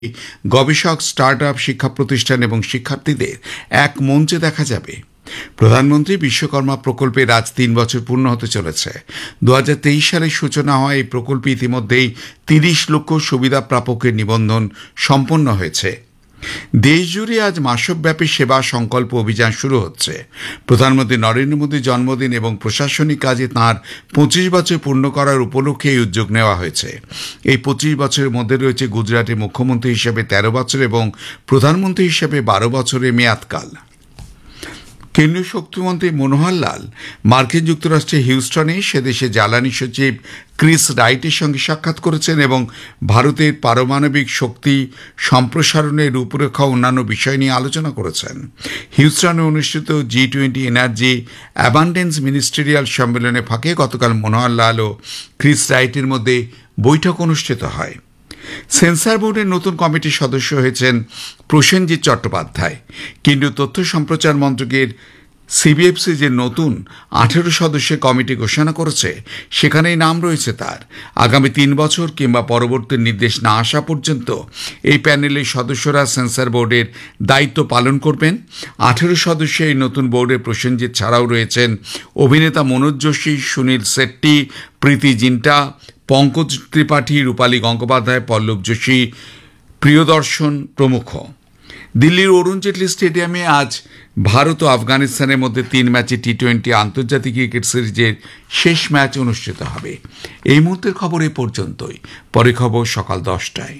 গবেষক, স্টার্টআপ, শিক্ষা প্রতিষ্ঠান এবং শিক্ষার্থীদের এক মঞ্চে দেখা যাবে। প্রধানমন্ত্রী বিশ্বকর্মা প্রকল্পের আজ 3 বছর পূর্ণ হতে চলেছে। 2023 সালের সূচনা হওয়া এই প্রকল্পে ইতিমধ্যেই 30 লক্ষ সুবিধা প্রাপকের নিবন্ধন সম্পন্ন হয়েছে। দেশজুড়ে আজ মাসব্যাপী সেবা সংকল্প অভিযান শুরু হচ্ছে। প্রধানমন্ত্রী নরেন্দ্র মোদীর জন্মদিন এবং প্রশাসনিক কাজে তাঁর 25 বছর পূর্ণ করার উপলক্ষে এই উদ্যোগ নেওয়া হয়েছে। এই 25 বছরের মধ্যে রয়েছে গুজরাটের মুখ্যমন্ত্রী হিসেবে 13 বছর এবং প্রধানমন্ত্রী হিসেবে 12 বছরের মেয়াদকাল। কেন্দ্রীয় শক্তিমন্ত্রী মনোহর লাল মার্কিন যুক্তরাষ্ট্রের হিউস্টনে সেদেশে জ্বালানি সচিব ক্রিস রাইটের সঙ্গে সাক্ষাৎ করেছেন এবং ভারতের পারমাণবিক শক্তি সম্প্রসারণের রূপরেখা অন্যান্য বিষয় নিয়ে আলোচনা করেছেন। হিউস্টনে অনুষ্ঠিত G20 এনার্জি অ্যাবান্ডেন্স মিনিস্টেরিয়াল সম্মেলনে ফাঁকে গতকাল মনোহর লাল ও ক্রিস রাইটের মধ্যে বৈঠক অনুষ্ঠিত হয়। সেন্সর বোর্ডের নতুন কমিটির সদস্য হয়েছেন প্রসেনজিৎ চট্টোপাধ্যায়। কেন্দ্রীয় তথ্য সম্প্রচার মন্ত্রকের সিবিএফসি যে নতুন 18 সদস্যের কমিটি ঘোষণা করেছে সেখানেই নাম রয়েছে তার। আগামী 3 বছর কিংবা পরবর্তী নির্দেশ না আসা পর্যন্ত এই প্যানেলের সদস্যরা সেন্সর বোর্ডের দায়িত্ব পালন করবেন। 18 সদস্যের এই নতুন বোর্ডে প্রসেনজিৎ ছাড়াও রয়েছেন অভিনেতা মনোজ যোশী, সুনীল শেট্টি, প্রীতি জিন্টা, পঙ্কজ ত্রিপাঠী, রূপালী গঙ্গোপাধ্যায়, পল্লব যোশী, প্রিয়দর্শন প্রমুখ। দিল্লির অরুণ জেটলি স্টেডিয়ামে আজ ভারত ও আফগানিস্তানের মধ্যে 3 ম্যাচে T20 আন্তর্জাতিক ক্রিকেট সিরিজের শেষ ম্যাচ অনুষ্ঠিত হবে। এই মুহূর্তের খবর এ পর্যন্তই। পরে খবর সকাল 10টায়।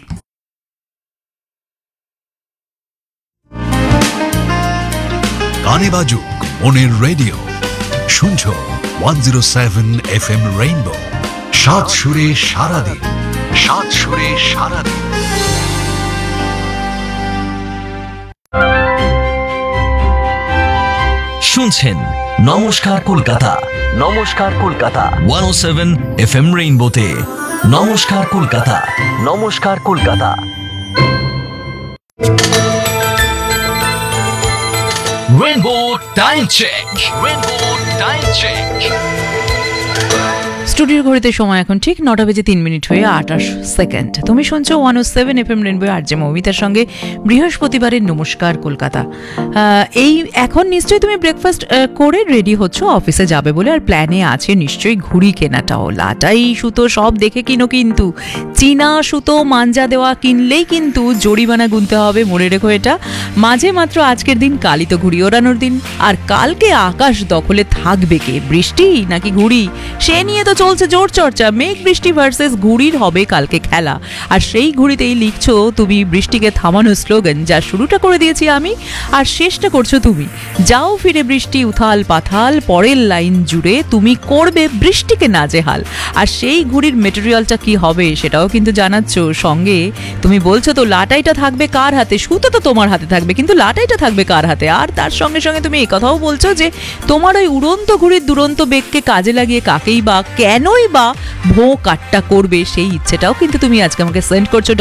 গানে বাজুক মনের রেডিও, শুনছো 107 FM রেইনবো। 7 সুরে সারাদিন, 7 সুরে সারাদিন। শুনছেন নমস্কার কলকাতা, নমস্কার কলকাতা 107 FM রেইনবোতে। নমস্কার কলকাতা, নমস্কার Kolkata. Rainbow time check, rainbow time check. স্টুডিওর ঘড়িতে সময় এখন ঠিক 9টা বেজে 3 মিনিট হয়ে 28 সেকেন্ড। তুমি শুনছো 107 FM রেইনবো আরজে মৌমিতার সঙ্গে বৃহস্পতিবারের নমস্কার কলকাতা। এই এখন নিশ্চয়ই তুমি ব্রেকফাস্ট করে রেডি হচ্ছ অফিসে যাবে বলে, আর প্ল্যানে আছে নিশ্চয়ই ঘুড়ি কেনাটাও। লাটাই সুতো সব দেখে কিনো, কিন্তু চীনা সুতো মাঞ্জা দেওয়া কিনলেই কিন্তু জরিমানা গুনতে হবে, মনে রেখো এটা। মাঝে মাত্র আজকের দিন, কালই তো ঘুড়ি ওড়ানোর দিন। আর কালকে আকাশ দখলে থাকবে কে, বৃষ্টি নাকি ঘুড়ি, সে নিয়ে তো চলছে জোর চর্চা। মেঘ বৃষ্টি ভার্সেস ঘুড়ির হবে কালকে খেলা। আর সেই ঘুড়িতেই লিখছো তুমি বৃষ্টিকে থামানোর স্লোগান, যা শুরুটা করে দিয়েছি আমি আর শেষটা করছো তুমি। যাও ফিরে বৃষ্টি উথাল পাথাল, পরের লাইন জুড়ে তুমি করবে বৃষ্টিকে নাজেহাল। আর সেই ঘুড়ির মেটেরিয়ালটা কি হবে সেটাও কিন্তু জানাচ্ছ। সঙ্গে তুমি বলছো তো লাটাইটা থাকবে কার হাতে, সুতো তো তোমার হাতে থাকবে, কিন্তু লাটাইটা থাকবে কার হাতে। আর তার সঙ্গে সঙ্গে তুমি এই কথাও বলছো যে তোমার ওই উড়ন্ত ঘুড়ির দুরন্ত বেগকে কাজে লাগিয়ে কাকেই বা কেনই বা ভো কাট্টা করবে, সেই ইচ্ছেটাও কিন্তু তুমি আজকে আমাকে সেন্ড করছো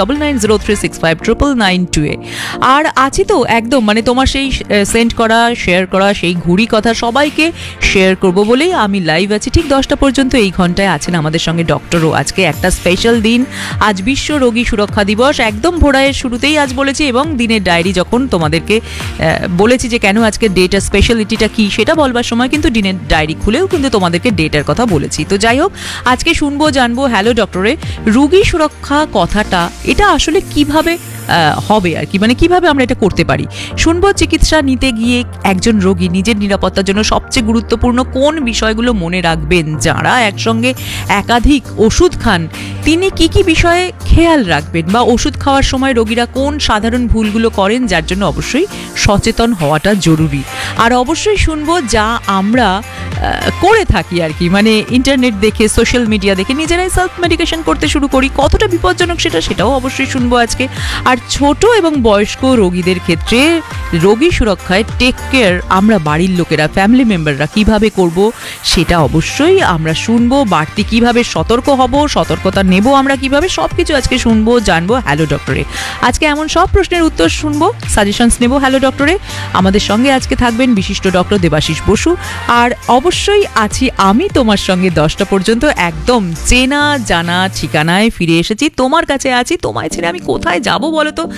9903659992 এ। আর আছি তো একদম, মানে তোমার সেই সেন্ড করা, শেয়ার করা সেই ঘুড়ি কথা সবাইকে শেয়ার করবো বলেই আমি লাইভ আছি ঠিক 10টা পর্যন্ত। এই ঘন্টায় আছেন আমাদের সঙ্গে ডক্টরও। আজকে একটা স্পেশাল দিন, আজ বিশ্ব রোগী সুরক্ষা দিবস। একদম ভোরায়ের শুরুতেই আজ বলেছি, এবং দিনের ডায়েরি যখন তোমাদেরকে বলেছি যে কেন আজকে ডেটার স্পেশালিটিটা কি সেটা বলবার সময় কিন্তু দিনের ডায়েরি খুলেও কিন্তু তোমাদেরকে ডেটার কথা বলেছি। তো যাই হোক, আজকে শুনবো জানবো হ্যালো ডক্টরে রোগী সুরক্ষা কথাটা, এটা আসলে কিভাবে হবে আর কি, মানে কিভাবে আমরা এটা করতে পারি। শুনবো চিকিৎসা নিতে গিয়ে একজন রোগী নিজের নিরাপত্তার জন্য সবচেয়ে গুরুত্বপূর্ণ কোন বিষয়গুলো মনে রাখবেন। যারা একসঙ্গে একাধিক ওষুধ খান তিনি কি কি বিষয়ে খেয়াল রাখবেন, বা ওষুধ খাওয়ার সময় রোগীরা কোন সাধারণ ভুলগুলো করেন যার জন্য অবশ্যই সচেতন হওয়াটা জরুরি। আর অবশ্যই শুনবো যা আমরা করে থাকি আর কি, মানে ইন্টারনেট দেখে, সোশ্যাল মিডিয়া দেখে নিজেরাই সেলফ মেডিকেশন করতে শুরু করি, কতটা বিপজ্জনক সেটাও অবশ্যই শুনবো আজকে। আর ছোট এবং বয়স্ক রোগীদের ক্ষেত্রে রোগী সুরক্ষায় টেক কেয়ার আমরা বাড়ির লোকেরা, ফ্যামিলি মেম্বাররা কিভাবে করব সেটা অবশ্যই আমরা শুনবো। বাড়তি কিভাবে সতর্ক হব, সতর্কতা নেব আমরা কিভাবে, সব কিছু আজকে শুনবো জানবো হ্যালো ডক্টরে। আজকে এমন সব প্রশ্নের উত্তর শুনবো, সাজেশনস নেব হ্যালো ডক্টরে। আমাদের সঙ্গে আজকে থাকবেন বিশিষ্ট ডক্টর দেবাশিস বসু। আর অবশ্যই আছি আমি তোমার সঙ্গে 10টা পর্যন্ত। একদম চেনা জানা ঠিকানায় ফিরে এসেছি, তোমার কাছে আছি। তোমায় ছেড়ে আমি কোথায় যাবো বলো তো?